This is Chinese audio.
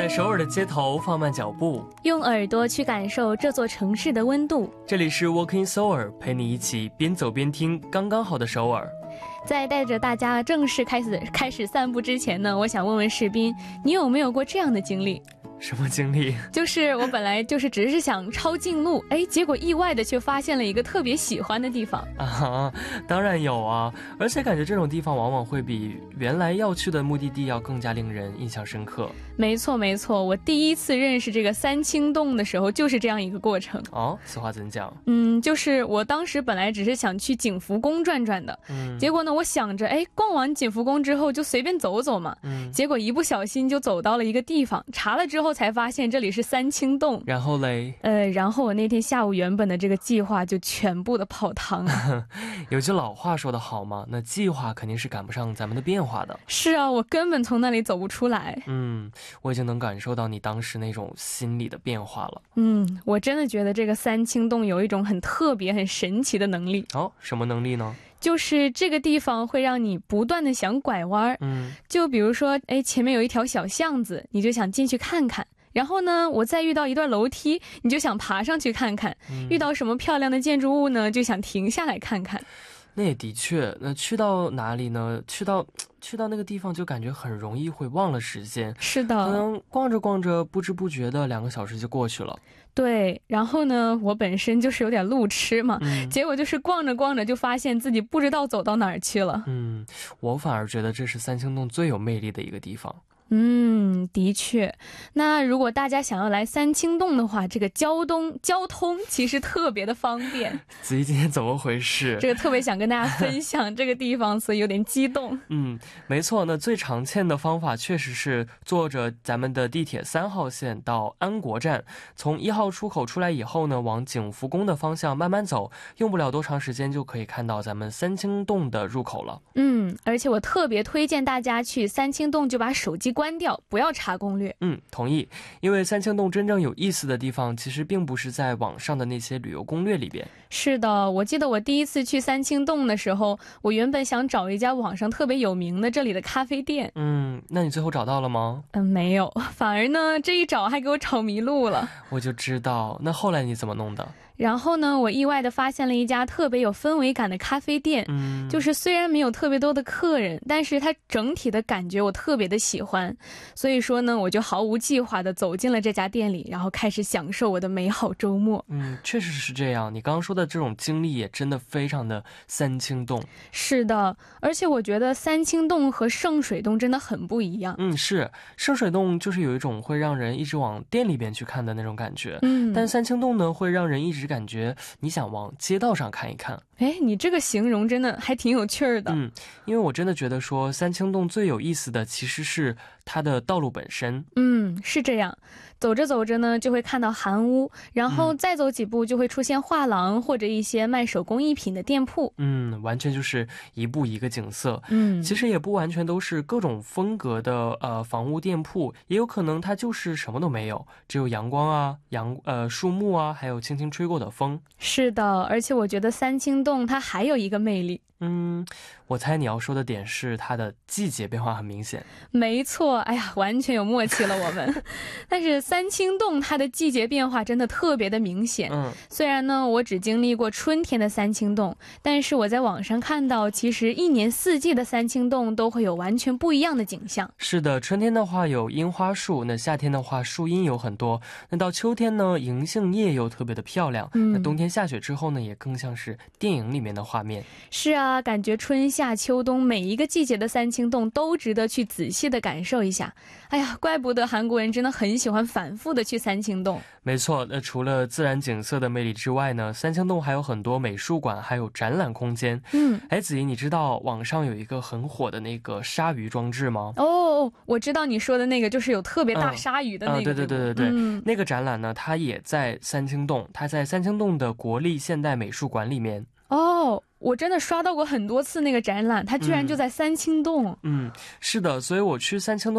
在首尔的街头放慢脚步， 用耳朵去感受这座城市的温度。 这里是 Walking Seoul， 陪你一起边走边听刚刚好的首尔。 在带着大家正式开始散步之前呢，我想问问士斌，你有没有过这样的经历？ 什么经历？ 就是我本来只是想抄近路，结果意外的却发现了一个特别喜欢的地方啊，当然有啊，而且感觉这种地方往往会比原来要去的目的地要更加令人印象深刻。 没错没错，我第一次认识这个三清洞的时候就是这样一个过程。 哦，此话怎讲？ 就是我当时本来只是想去景福宫转转的，结果呢我想着逛完景福宫之后就随便走走嘛，结果一不小心就走到了一个地方，查了之后才发现这里是三清洞。 然后嘞？ 然后我那天下午原本的这个计划就全部的泡汤了。 有句老话说得好嘛，那计划肯定是赶不上咱们的变化的。 是啊，我根本从那里走不出来。 我已经能感受到你当时那种心理的变化了。 我真的觉得这个三清洞有一种很特别很神奇的能力。 什么能力呢？ 就是这个地方会让你不断的想拐弯。就比如说前面有一条小巷子，你就想进去看看，然后呢我再遇到一段楼梯，你就想爬上去看看，遇到什么漂亮的建筑物呢，就想停下来看看。 那也的确，那去到哪里呢？去到那个地方就感觉很容易会忘了时间。 是的， 可能逛着逛着不知不觉的2个小时就过去了。 对，然后呢我本身就是有点路痴嘛，结果就是逛着逛着就发现自己不知道走到哪儿去了。 我反而觉得这是三清洞最有魅力的一个地方。 的确。那如果大家想要来三清洞的话，这个交通其实特别的方便。 子怡今天怎么回事？ 这个特别想跟大家分享这个地方，所以有点激动。 没错，那最常见的方法确实是坐着咱们的地铁3号线到安国站，从1号出口出来以后呢，往景福宫的方向慢慢走，用不了多长时间就可以看到咱们三清洞的入口了。 而且我特别推荐大家去三清洞就把手机关掉，不要查攻略。 同意。因为三清洞真正有意思的地方其实并不是在网上的那些旅游攻略里边。 是的，我记得我第一次去三清洞的时候，我原本想找一家网上特别有名的这里的咖啡店。 那你最后找到了吗？ 没有，反而呢这一找还给我找迷路了。 我就知道。那后来你怎么弄的？ 然后呢我意外的发现了一家特别有氛围感的咖啡店。就是虽然没有特别多的客人，但是它整体的感觉我特别的喜欢，所以说呢我就毫无计划的走进了这家店里，然后开始享受我的美好周末。 确实是这样，你刚刚说的这种经历也真的非常的三清洞。 是的，而且我觉得三清洞和圣水洞真的很不一样。 是，圣水洞就是有一种会让人一直往店里边去看的那种感觉。但三清洞呢会让人一直感觉你想往街道上看一看。 你这个形容真的还挺有趣儿的。 因为我真的觉得说三清洞最有意思的其实是它的道路本身。 是这样，走着走着呢就会看到韩屋，然后再走几步就会出现画廊或者一些卖手工艺品的店铺。 完全就是一步一个景色。其实也不完全都是各种风格的房屋店铺，也有可能它就是什么都没有，只有阳光啊树木啊，还有轻轻吹过的风。 是的，而且我觉得三清洞它还有一个魅力。 我猜你要说的点是它的季节变化很明显。 没错，完全有默契了我们。但是三清洞它的季节变化真的特别的明显。虽然呢我只经历过春天的三清洞，但是我在网上看到其实1年4季的三清洞都会有完全不一样的景象。 是的，春天的话有樱花树，那夏天的话树荫有很多，那到秋天呢银杏叶又特别的漂亮。那冬天下雪之后呢也更像是电影里面的画面。 是啊，感觉春夏秋冬每一个季节的三清洞都值得去仔细的感受一下。怪不得韩国人真的很喜欢反复的去三清洞。 没错，那除了自然景色的魅力之外呢，三清洞还有很多美术馆还有展览空间。子怡，你知道网上有一个很火的那个鲨鱼装置吗？ 我知道你说的那个，就是有特别大鲨鱼的那个。 对，那个展览呢它也在三清洞，它在三清洞的国立现代美术馆里面。 我真的刷到过很多次那个展览，它居然就在三清洞。 是的，所以我去三清洞